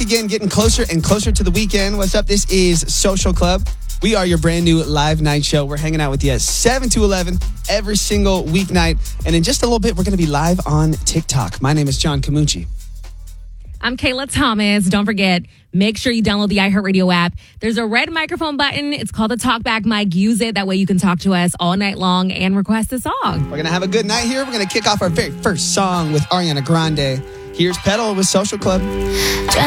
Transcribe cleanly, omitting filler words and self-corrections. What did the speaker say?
again, getting closer and closer to the weekend. What's up? This is Social Club. We are your brand new live night show. We're hanging out with you at 7 to 11 every single weeknight. And in just a little bit, we're going to be live on TikTok. My name is John Camucci. I'm Kayla Thomas. Don't forget, make sure you download the iHeartRadio app. There's a red microphone button. It's called the Talkback mic. Use it. That way you can talk to us all night long and request a song. We're going to have a good night here. We're going to kick off our very first song with Ariana Grande. Here's Pedal with Social Club.